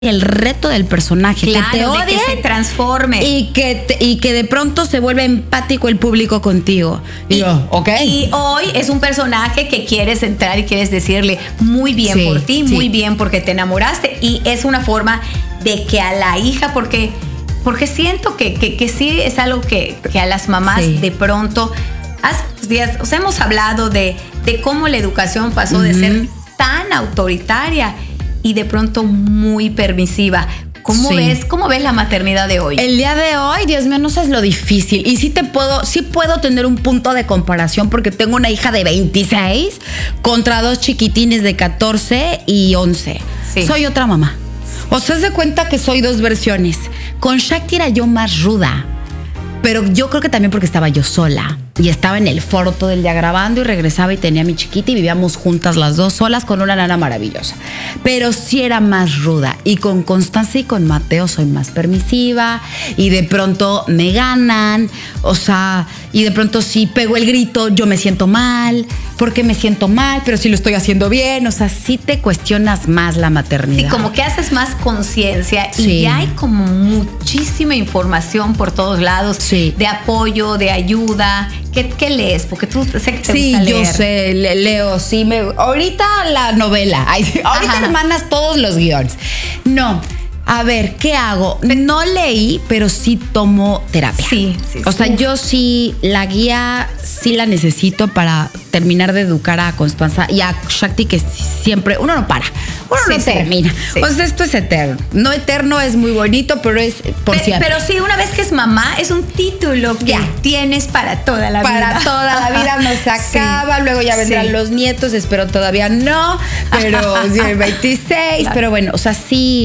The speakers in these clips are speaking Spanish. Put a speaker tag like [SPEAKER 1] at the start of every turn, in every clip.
[SPEAKER 1] el reto del personaje,
[SPEAKER 2] claro,
[SPEAKER 1] que te odien,
[SPEAKER 2] de que se transforme
[SPEAKER 1] y que de pronto se vuelve empático el público contigo. Y yo, ok.
[SPEAKER 2] Y hoy es un personaje que quieres entrar y quieres decirle muy bien
[SPEAKER 1] Sí,
[SPEAKER 2] por ti,
[SPEAKER 1] sí.
[SPEAKER 2] muy bien porque te enamoraste, y es una forma de que a la hija, porque siento que sí es algo que a las mamás
[SPEAKER 1] Sí.
[SPEAKER 2] de pronto, hace unos días, o sea, hemos hablado de cómo la educación pasó de ser tan autoritaria y de pronto muy permisiva. ¿Cómo
[SPEAKER 1] Sí.
[SPEAKER 2] ves la maternidad de hoy?
[SPEAKER 1] El día de hoy, Dios mío, no sabes lo difícil. Y sí puedo tener un punto de comparación porque tengo una hija de 26 contra 2 chiquitines de 14 y 11.
[SPEAKER 2] Sí.
[SPEAKER 1] Soy otra mamá. O sea, haz de cuenta que soy dos versiones. Con Shakti era yo más ruda. Pero yo creo que también porque estaba yo sola. Y estaba en el foro todo el día grabando y regresaba y tenía a mi chiquita y vivíamos juntas las dos solas con una nana maravillosa. Pero sí era más ruda. Y con Constanza y con Mateo soy más permisiva y de pronto me ganan. O sea, y de pronto si pego el grito yo me siento mal. ¿Por qué me siento mal? Pero sí lo estoy haciendo bien. O sea, sí te cuestionas más la maternidad.
[SPEAKER 2] Sí, como que haces más conciencia
[SPEAKER 1] Sí.
[SPEAKER 2] y ya hay como muchísima información por todos lados,
[SPEAKER 1] Sí.
[SPEAKER 2] de apoyo, de ayuda. ¿Qué lees? Porque tú sé que te
[SPEAKER 1] Sí,
[SPEAKER 2] gusta
[SPEAKER 1] yo
[SPEAKER 2] leer.
[SPEAKER 1] sé, leo, sí. Ahorita la novela. Ay, sí, ahorita
[SPEAKER 2] Ajá.
[SPEAKER 1] hermanas todos los guiones. No, a ver, ¿qué hago? No leí, pero sí tomo terapia.
[SPEAKER 2] Sí, sí.
[SPEAKER 1] O sea,
[SPEAKER 2] Uf.
[SPEAKER 1] yo sí, la guía sí la necesito para terminar de educar a Constanza y a Shakti, que siempre, uno no para, uno
[SPEAKER 2] Sí,
[SPEAKER 1] no
[SPEAKER 2] sí,
[SPEAKER 1] termina.
[SPEAKER 2] sí.
[SPEAKER 1] O sea, esto es eterno. No eterno es muy bonito, pero es por siempre.
[SPEAKER 2] Pero sí, una vez que es mamá, es un título que
[SPEAKER 1] Ya.
[SPEAKER 2] tienes para toda la vida.
[SPEAKER 1] Para toda la vida no se acaba,
[SPEAKER 2] Sí.
[SPEAKER 1] luego ya vendrán
[SPEAKER 2] Sí.
[SPEAKER 1] los nietos, espero todavía no, pero sí, el 26,
[SPEAKER 2] Claro.
[SPEAKER 1] pero bueno, o sea, sí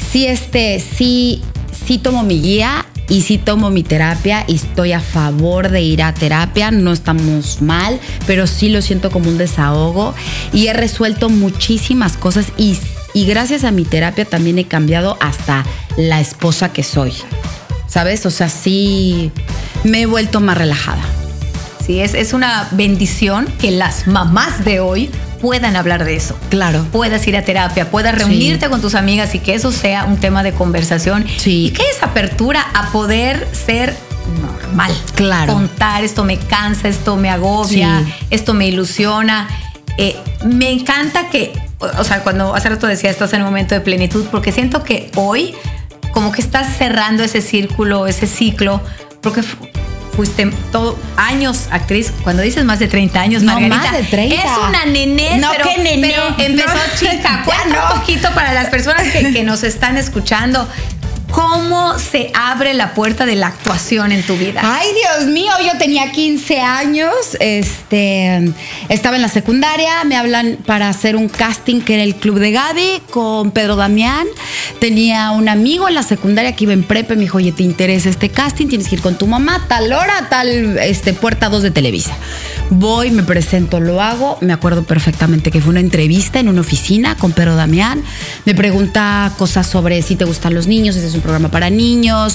[SPEAKER 1] tomo mi guía y sí tomo mi terapia y estoy a favor de ir a terapia, no estamos mal, pero sí lo siento como un desahogo y he resuelto muchísimas cosas y gracias a mi terapia también he cambiado hasta la esposa que soy, ¿sabes? O sea, sí me he vuelto más relajada.
[SPEAKER 2] Sí, es una bendición que las mamás de hoy puedan hablar de eso.
[SPEAKER 1] Claro.
[SPEAKER 2] Puedas ir a terapia, puedas reunirte con tus amigas y que eso sea un tema de conversación.
[SPEAKER 1] Sí.
[SPEAKER 2] Y que esa apertura a poder ser normal.
[SPEAKER 1] Claro.
[SPEAKER 2] Contar, esto me cansa, esto me agobia,
[SPEAKER 1] Sí.
[SPEAKER 2] esto me ilusiona. Me encanta que, o sea, cuando hace rato decía, estás en un momento de plenitud, porque siento que hoy como que estás cerrando ese círculo, ese ciclo, porque fuiste años actriz. Cuando dices más de 30 años,
[SPEAKER 1] No,
[SPEAKER 2] Margarita,
[SPEAKER 1] más de 30.
[SPEAKER 2] es una nené,
[SPEAKER 1] No,
[SPEAKER 2] pero,
[SPEAKER 1] qué nené.
[SPEAKER 2] pero empezó
[SPEAKER 1] No.
[SPEAKER 2] chica.
[SPEAKER 1] Ya
[SPEAKER 2] Cuenta
[SPEAKER 1] no.
[SPEAKER 2] un poquito para las personas que nos están escuchando, ¿cómo se abre la puerta de la actuación en tu vida?
[SPEAKER 1] Ay, Dios mío, yo tenía 15 años, estaba en la secundaria, me hablan para hacer un casting que era el Club de Gaby con Pedro Damián. Tenía un amigo en la secundaria que iba en prepa y me dijo, oye, ¿te interesa este casting? Tienes que ir con tu mamá, tal hora, tal puerta 2 de Televisa. Voy, me presento, lo hago. Me acuerdo perfectamente que fue una entrevista en una oficina con Pedro Damián. Me pregunta cosas sobre si te gustan los niños, ese es un programa para niños.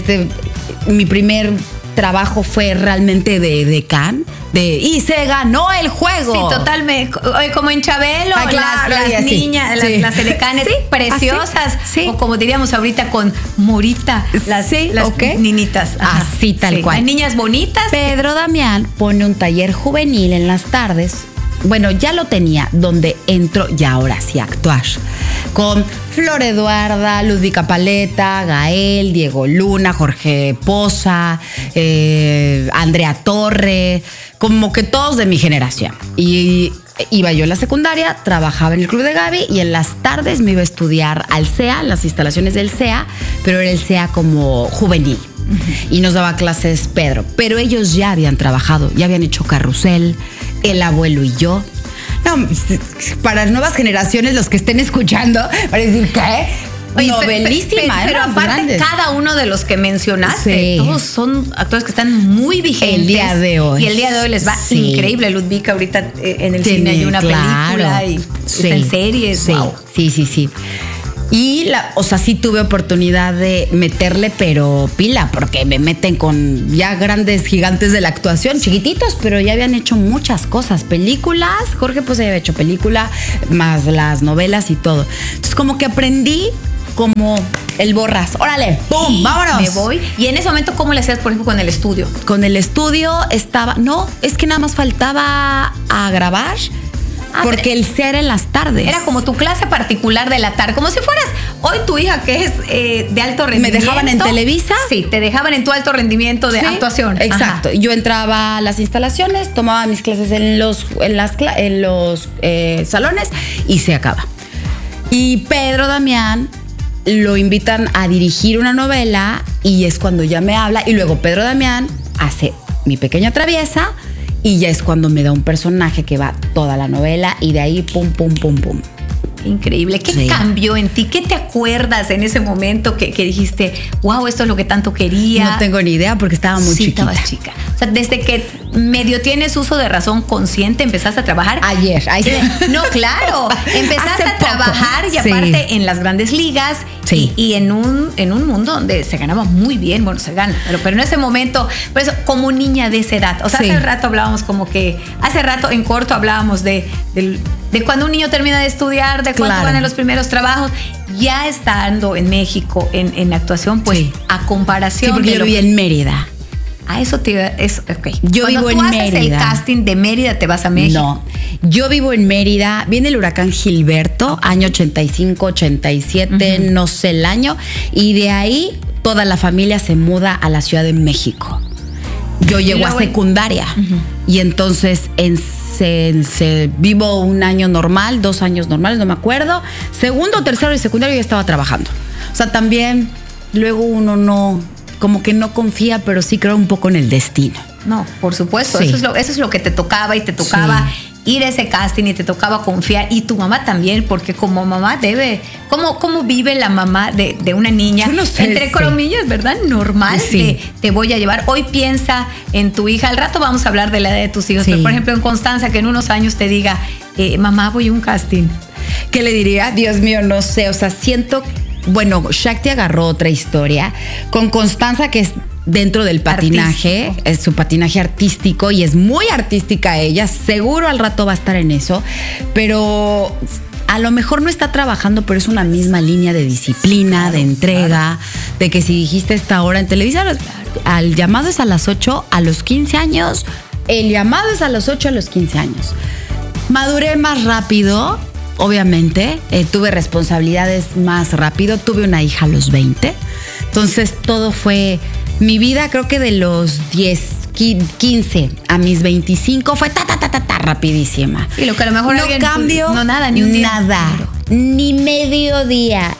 [SPEAKER 1] Mi primer trabajo fue realmente de decán. Y se ganó el juego.
[SPEAKER 2] Sí, totalmente. Como en Chabelo,
[SPEAKER 1] Ah, claro,
[SPEAKER 2] las
[SPEAKER 1] y así.
[SPEAKER 2] niñas,
[SPEAKER 1] Sí.
[SPEAKER 2] las edecanes
[SPEAKER 1] Sí,
[SPEAKER 2] preciosas.
[SPEAKER 1] así, sí.
[SPEAKER 2] O como diríamos ahorita con Morita, las
[SPEAKER 1] ok.
[SPEAKER 2] ninitas. Ajá.
[SPEAKER 1] Así, tal cual.
[SPEAKER 2] Las niñas bonitas.
[SPEAKER 1] Pedro Damián pone un taller juvenil en las tardes. Bueno, ya lo tenía, donde entro ya ahora sí a actuar. Con Flor Eduarda, Ludvica Paleta, Gael, Diego Luna, Jorge Poza, Andrea Torre, como que todos de mi generación. Y iba yo a la secundaria, trabajaba en el Club de Gaby y en las tardes me iba a estudiar al CEA, las instalaciones del CEA, pero era el CEA como juvenil. Y nos daba clases Pedro, pero ellos ya habían trabajado, ya habían hecho Carrusel, El Abuelo y Yo. No, para las nuevas generaciones, los que estén escuchando, van a decir, ¿qué?
[SPEAKER 2] Oye,
[SPEAKER 1] Novelísima,
[SPEAKER 2] pero
[SPEAKER 1] eran
[SPEAKER 2] aparte
[SPEAKER 1] grandes.
[SPEAKER 2] cada uno de los que mencionaste,
[SPEAKER 1] Sí.
[SPEAKER 2] todos son actores que están muy vigentes.
[SPEAKER 1] El día de hoy.
[SPEAKER 2] Y el día de hoy les va
[SPEAKER 1] Sí.
[SPEAKER 2] increíble. Ludvica ahorita en el
[SPEAKER 1] Tiene,
[SPEAKER 2] cine hay una
[SPEAKER 1] claro.
[SPEAKER 2] película y
[SPEAKER 1] Sí.
[SPEAKER 2] está en series.
[SPEAKER 1] Sí,
[SPEAKER 2] Wow.
[SPEAKER 1] sí. Y, sí tuve oportunidad de meterle, pero pila, porque me meten con ya grandes gigantes de la actuación, chiquititos, pero ya habían hecho muchas cosas, películas. Jorge pues había hecho película, más las novelas y todo. Entonces como que aprendí como el borras. ¡Órale! ¡Pum! ¡Vámonos!
[SPEAKER 2] Me voy. Y en ese momento, ¿cómo le hacías, por ejemplo, con el estudio?
[SPEAKER 1] Con el estudio estaba... No, es que nada más faltaba a grabar. Porque el C era en las tardes.
[SPEAKER 2] Era como tu clase particular de la tarde. Como si fueras hoy tu hija, que es de alto rendimiento.
[SPEAKER 1] ¿Me dejaban en Televisa?
[SPEAKER 2] Sí, te dejaban en tu alto rendimiento de actuación.
[SPEAKER 1] Exacto. Ajá. Yo entraba a las instalaciones, tomaba mis clases en los salones y se acaba. Y Pedro Damián lo invitan a dirigir una novela y es cuando ya me habla. Y luego Pedro Damián hace Mi Pequeña Traviesa. Y ya es cuando me da un personaje que va toda la novela y de ahí pum, pum, pum, pum.
[SPEAKER 2] Increíble. ¿Qué cambió en ti? ¿Qué te acuerdas en ese momento que dijiste, wow, esto es lo que tanto quería?
[SPEAKER 1] No tengo ni idea porque estaba muy chiquita.
[SPEAKER 2] Estabas chica. O sea, desde que medio tienes uso de razón consciente, empezaste a trabajar.
[SPEAKER 1] Ayer.
[SPEAKER 2] No, claro. Empezaste a trabajar y aparte en las grandes ligas.
[SPEAKER 1] Sí.
[SPEAKER 2] Y en un mundo donde se ganaba muy bien, bueno, se gana, pero en ese momento, por eso, como niña de esa edad. O sea, hace rato hablábamos hace rato en corto hablábamos de cuando un niño termina de estudiar, de cuando van a los primeros trabajos, ya estando en México en actuación, pues a comparación.
[SPEAKER 1] Sí, porque yo vivía en Mérida.
[SPEAKER 2] A eso ok.
[SPEAKER 1] Yo vivo en Mérida. Cuando tú haces
[SPEAKER 2] el casting de Mérida, ¿te vas a México?
[SPEAKER 1] No, yo vivo en Mérida. Viene el huracán Gilberto, año 85, 87, no sé el año. Y de ahí toda la familia se muda a la Ciudad de México. Yo llego a secundaria. Y entonces vivo un año normal, 2 años normales, no me acuerdo. Segundo, tercero y secundario ya estaba trabajando. O sea, también luego uno no... como que no confía, pero sí creo un poco en el destino.
[SPEAKER 2] No, por supuesto. Sí. Eso es lo que te tocaba y te tocaba ir a ese casting y te tocaba confiar. Y tu mamá también, porque como mamá ¿Cómo vive la mamá de una niña?
[SPEAKER 1] No sé,
[SPEAKER 2] entre comillas, ¿verdad? Normal.
[SPEAKER 1] Sí.
[SPEAKER 2] Te voy a llevar. Hoy piensa en tu hija. Al rato vamos a hablar de la edad de tus hijos. Pero, por ejemplo, en Constanza, que en unos años te diga, mamá, voy a un casting.
[SPEAKER 1] ¿Qué le diría? Dios mío, no sé. O sea, siento... Bueno, Shakti agarró otra historia con Constanza, que es dentro del patinaje, es su patinaje artístico y es muy artística ella. Seguro al rato va a estar en eso, pero a lo mejor no está trabajando, pero es una misma línea de disciplina, de entrega, de que si dijiste esta hora en Televisa, al llamado es a las 8 a los 15 años, el llamado es a las 8 a los 15 años. Maduré más rápido. Obviamente, tuve responsabilidades más rápido. Tuve una hija a los 20. Entonces, todo fue... Mi vida, creo que de los 15 a mis 25 fue rapidísima.
[SPEAKER 2] Y lo que a lo mejor
[SPEAKER 1] no cambio,
[SPEAKER 2] no nada, ni un día.
[SPEAKER 1] Nada, ni medio día,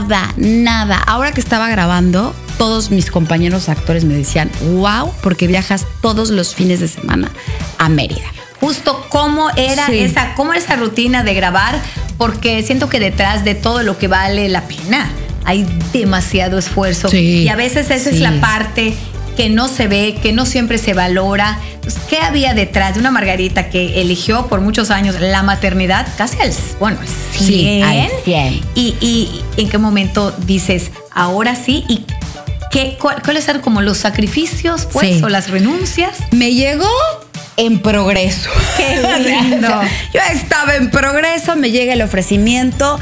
[SPEAKER 1] nada. Ahora que estaba grabando, todos mis compañeros actores me decían, wow, porque viajas todos los fines de semana a Mérida.
[SPEAKER 2] Justo cómo era esa rutina de grabar, porque siento que detrás de todo lo que vale la pena hay demasiado esfuerzo. Y a veces esa es la parte que no se ve, que no siempre se valora. Entonces, ¿qué había detrás de una Margarita que eligió por muchos años la maternidad casi al 100?
[SPEAKER 1] Sí, al 100.
[SPEAKER 2] ¿Y en qué momento dices, ahora sí? ¿Y cuáles eran como los sacrificios, pues, o las renuncias?
[SPEAKER 1] Me llegó en progreso.
[SPEAKER 2] ¡Qué lindo!
[SPEAKER 1] Yo estaba en progreso, me llega el ofrecimiento,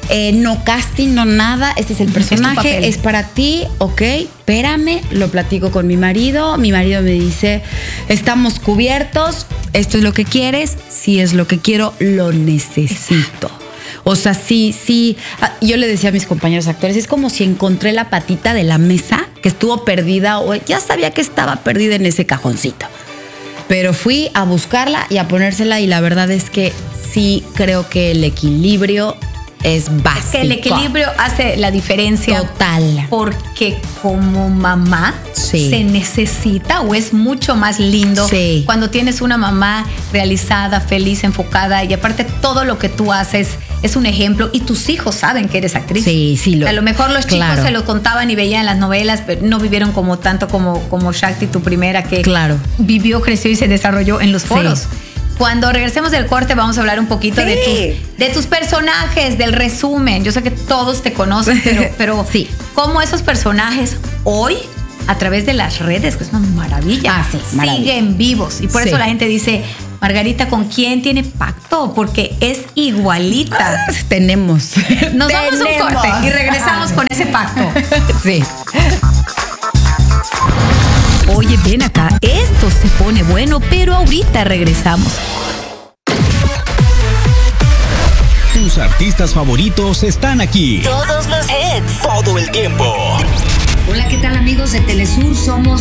[SPEAKER 1] no casting, no nada, este es el personaje, es para ti, ok, espérame, lo platico con mi marido me dice, estamos cubiertos, esto es lo que quieres, si es lo que quiero, lo necesito. O sea, sí, yo le decía a mis compañeros actores, es como si encontré la patita de la mesa que estuvo perdida, o ya sabía que estaba perdida en ese cajoncito. Pero fui a buscarla y a ponérsela y la verdad es que sí creo que el equilibrio es básico.
[SPEAKER 2] Es que el equilibrio hace la diferencia.
[SPEAKER 1] Total.
[SPEAKER 2] Porque como mamá se necesita, o es mucho más lindo cuando tienes una mamá realizada, feliz, enfocada, y aparte todo lo que tú haces es un ejemplo y tus hijos saben que eres actriz.
[SPEAKER 1] Sí.
[SPEAKER 2] A lo mejor los chicos se lo contaban y veían las novelas, pero no vivieron como tanto como Shakti, tu primera, que vivió, creció y se desarrolló en los foros. Cuando regresemos del corte vamos a hablar un poquito de tus personajes, del resumen. Yo sé que todos te conocen, pero cómo esos personajes hoy, a través de las redes, que es una maravilla, siguen vivos. Y por eso la gente dice, Margarita, ¿con quién tiene pacto? Porque es igualita.
[SPEAKER 1] Tenemos.
[SPEAKER 2] Nos vamos a un corte y regresamos con ese pacto.
[SPEAKER 1] Sí.
[SPEAKER 2] Oye, ven acá, esto se pone bueno, pero ahorita regresamos.
[SPEAKER 3] Tus artistas favoritos están aquí.
[SPEAKER 4] Todos los hits.
[SPEAKER 3] Todo el tiempo.
[SPEAKER 5] Hola, ¿qué tal amigos de Telesur? Somos